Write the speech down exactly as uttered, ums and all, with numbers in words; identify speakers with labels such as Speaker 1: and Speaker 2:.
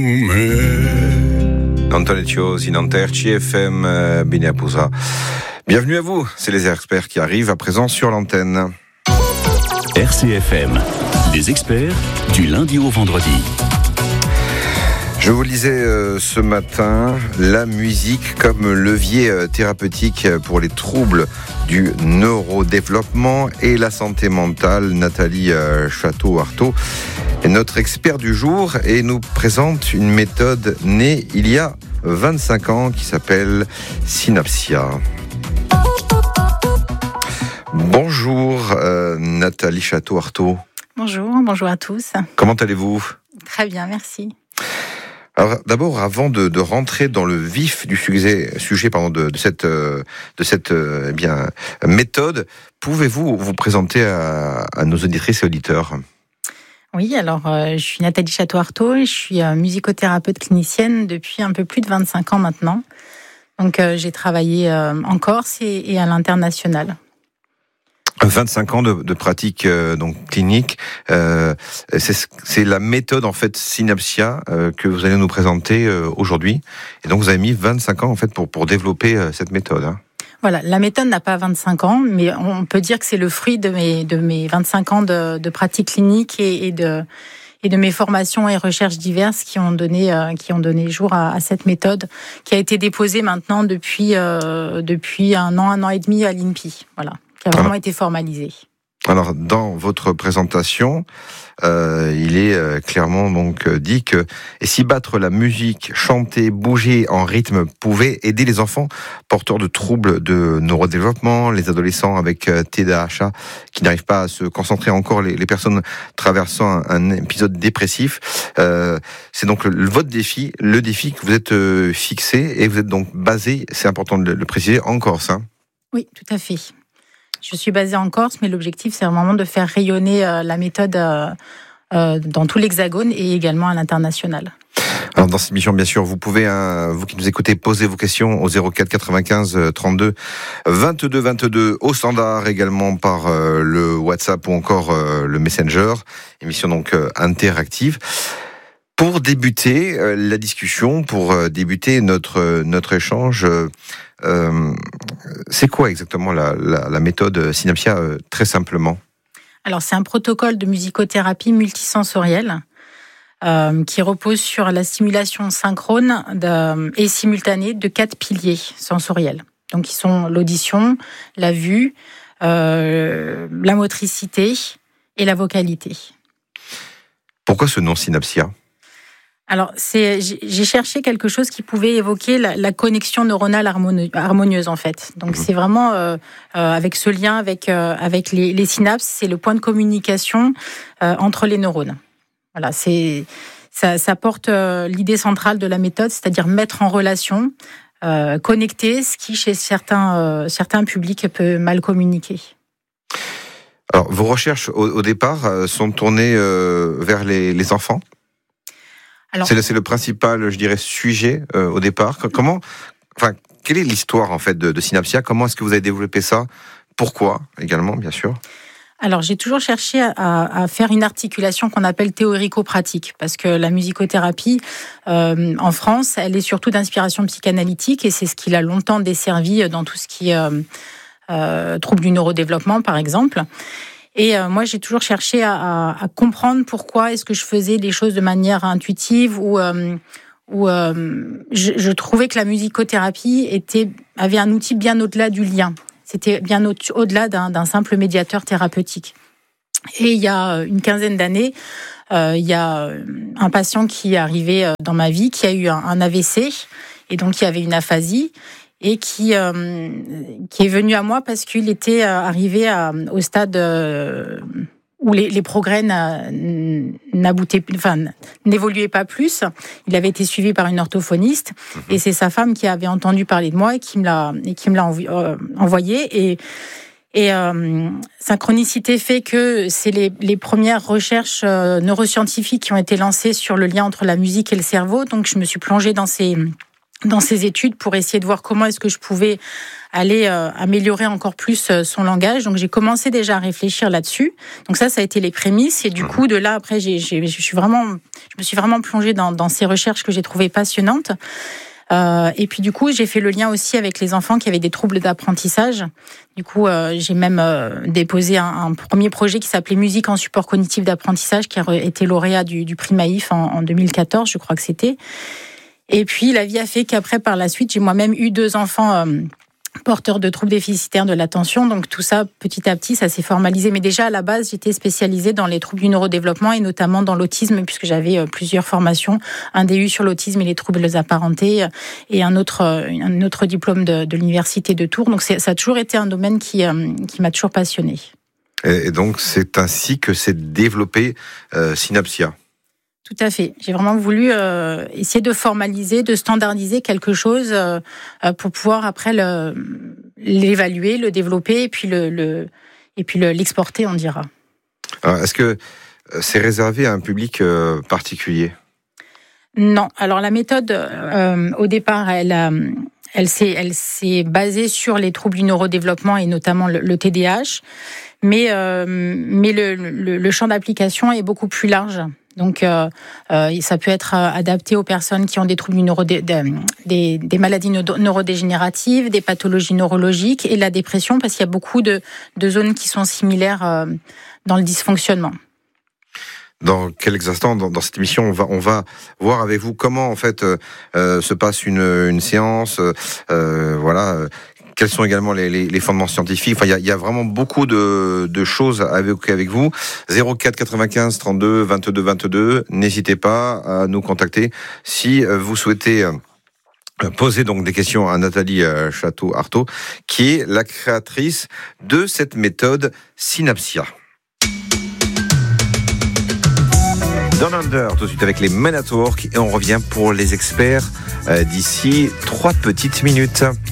Speaker 1: Antoneccio Sinanter, C F M Biniapouza. Bienvenue à vous, c'est les experts qui arrivent à présent sur l'antenne.
Speaker 2: R C F M, les experts du lundi au vendredi.
Speaker 1: Je vous le disais euh, ce matin, la musique comme levier euh, thérapeutique pour les troubles du neurodéveloppement et la santé mentale. Nathalie euh, Château-Artaud est notre expert du jour et nous présente une méthode née il y a vingt-cinq ans qui s'appelle Synapsia. Bonjour euh, Nathalie Château-Artaud.
Speaker 3: Bonjour, bonjour à tous.
Speaker 1: Comment allez-vous ?
Speaker 3: Très bien, merci.
Speaker 1: Alors d'abord, avant de, de rentrer dans le vif du sujet, sujet pardon, de, de cette, de cette euh, eh bien, méthode, pouvez-vous vous présenter à, à nos auditrices et auditeurs ?
Speaker 3: Oui, alors euh, je suis Nathalie Château-Artaud et je suis euh, musicothérapeute clinicienne depuis un peu plus de vingt-cinq ans maintenant. Donc euh, j'ai travaillé euh, en Corse et, et à l'international.
Speaker 1: vingt-cinq ans de, de pratique euh, donc clinique, euh, c'est, c'est la méthode en fait Synapsia euh, que vous allez nous présenter euh, aujourd'hui. Et donc vous avez mis vingt-cinq ans en fait pour pour développer euh, cette méthode. Hein.
Speaker 3: Voilà, la méthode n'a pas vingt-cinq ans, mais on peut dire que c'est le fruit de mes de mes vingt-cinq ans de, de pratique clinique et, et de et de mes formations et recherches diverses qui ont donné euh, qui ont donné jour à, à cette méthode qui a été déposée maintenant depuis euh, depuis un an un an et demi à l'I N P I. Voilà. Qui a vraiment alors, été formalisé.
Speaker 1: Alors, dans votre présentation, euh, il est euh, clairement donc euh, dit que et si battre la musique, chanter, bouger en rythme pouvait aider les enfants porteurs de troubles de neurodéveloppement, les adolescents avec euh, T D A H A qui n'arrivent pas à se concentrer, encore les, les personnes traversant un, un épisode dépressif, euh, c'est donc le, votre défi, le défi que vous êtes euh, fixé et vous êtes donc basé, c'est important de le, le préciser, en Corse. Hein.
Speaker 3: Oui, tout à fait. Je suis basée en Corse, mais l'objectif, c'est vraiment de faire rayonner euh, la méthode euh, euh, dans tout l'Hexagone et également à l'international.
Speaker 1: Alors dans cette émission, bien sûr, vous pouvez, hein, vous qui nous écoutez, poser vos questions au zéro quatre quatre-vingt-quinze trente-deux vingt-deux vingt-deux, au standard également par euh, le WhatsApp ou encore euh, le Messenger. Émission donc euh, interactive. Pour débuter euh, la discussion, pour euh, débuter notre euh, notre échange, euh, euh, c'est quoi exactement la, la, la méthode Synapsia euh, très simplement ?
Speaker 3: Alors c'est un protocole de musicothérapie multisensorielle euh, qui repose sur la stimulation synchrone de, et simultanée de quatre piliers sensoriels. Donc qui sont l'audition, la vue, euh, la motricité et la vocalité.
Speaker 1: Pourquoi ce nom Synapsia ?
Speaker 3: Alors, c'est, j'ai cherché quelque chose qui pouvait évoquer la, la connexion neuronale harmonieuse, en fait. Donc, c'est vraiment euh, euh, avec ce lien avec euh, avec les, les synapses, c'est le point de communication euh, entre les neurones. Voilà, c'est ça, ça porte euh, l'idée centrale de la méthode, c'est-à-dire mettre en relation, euh, connecter, ce qui chez certains euh, certains publics peut mal communiquer.
Speaker 1: Alors, vos recherches au, au départ sont tournées euh, vers les, les enfants. Alors, c'est, le, c'est le principal, je dirais, sujet euh, au départ. Comment, enfin, quelle est l'histoire en fait de, de Synapsia ? Comment est-ce que vous avez développé ça ? Pourquoi également, bien sûr ?
Speaker 3: Alors, j'ai toujours cherché à, à faire une articulation qu'on appelle théorico-pratique, parce que la musicothérapie, euh, en France, elle est surtout d'inspiration psychanalytique, et c'est ce qui l'a longtemps desservi dans tout ce qui est euh, euh, trouble du neurodéveloppement, par exemple. Et euh, moi, j'ai toujours cherché à, à, à comprendre pourquoi est-ce que je faisais les choses de manière intuitive ou euh, ou euh, je, je trouvais que la musicothérapie était avait un outil bien au-delà du lien. C'était bien au, au-delà d'un, d'un simple médiateur thérapeutique. Et il y a une quinzaine d'années, euh, il y a un patient qui est arrivé dans ma vie, qui a eu un, un A V C et donc qui avait une aphasie. Et qui euh, qui est venu à moi parce qu'il était arrivé à, au stade euh, où les, les progrès n'aboutaient, enfin n'évoluaient pas plus. Il avait été suivi par une orthophoniste mmh. et c'est sa femme qui avait entendu parler de moi et qui me l'a et qui me l'a env- euh, envoyé et Et euh, synchronicité fait que c'est les, les premières recherches euh, neuroscientifiques qui ont été lancées sur le lien entre la musique et le cerveau. Donc je me suis plongée dans ces dans ses études pour essayer de voir comment est-ce que je pouvais aller euh, améliorer encore plus euh, son langage. Donc j'ai commencé déjà à réfléchir là-dessus. Donc ça, ça a été les prémices. Et du coup, de là après, j'ai, j'ai, je suis vraiment, je me suis vraiment plongée dans, dans ces recherches que j'ai trouvées passionnantes. Euh, et puis du coup, j'ai fait le lien aussi avec les enfants qui avaient des troubles d'apprentissage. Du coup, euh, j'ai même euh, déposé un, un premier projet qui s'appelait Musique en support cognitif d'apprentissage, qui a été lauréat du, du prix Maïf en, en deux mille quatorze, je crois que c'était. Et puis, la vie a fait qu'après, par la suite, j'ai moi-même eu deux enfants euh, porteurs de troubles déficitaires de l'attention. Donc, tout ça, petit à petit, ça s'est formalisé. Mais déjà, à la base, j'étais spécialisée dans les troubles du neurodéveloppement et notamment dans l'autisme, puisque j'avais euh, plusieurs formations, un D U sur l'autisme et les troubles apparentés et un autre, euh, un autre diplôme de, de l'université de Tours. Donc, c'est, ça a toujours été un domaine qui, euh, qui m'a toujours passionnée.
Speaker 1: Et donc, c'est ainsi que s'est développé euh, Synapsia.
Speaker 3: Tout à fait. J'ai vraiment voulu euh, essayer de formaliser, de standardiser quelque chose euh, pour pouvoir après le, l'évaluer, le développer et puis le, le et puis le, l'exporter, on dira.
Speaker 1: Alors, est-ce que c'est réservé à un public euh, particulier ?
Speaker 3: Non. Alors la méthode, euh, au départ, elle a, elle s'est, elle s'est basée sur les troubles du neurodéveloppement et notamment le, le T D A H, mais euh, mais le, le, le champ d'application est beaucoup plus large. Donc, euh, euh, ça peut être adapté aux personnes qui ont des troubles neurodé- des, des maladies neurodégénératives, des pathologies neurologiques et la dépression, parce qu'il y a beaucoup de, de zones qui sont similaires euh, dans le dysfonctionnement.
Speaker 1: Dans quelques instants, dans, dans cette émission, on va, on va voir avec vous comment en fait euh, se passe une, une séance. Euh, voilà. Quels sont également les, les, les fondements scientifiques. Enfin, il y a, il y a vraiment beaucoup de, de choses à évoquer avec vous. zéro quatre quatre-vingt-quinze trente-deux vingt-deux vingt-deux. N'hésitez pas à nous contacter si vous souhaitez poser donc des questions à Nathalie Château-Artaud, qui est la créatrice de cette méthode Synapsia. Down Under, tout de suite avec les Men at Work, et on revient pour les experts euh, d'ici trois petites minutes.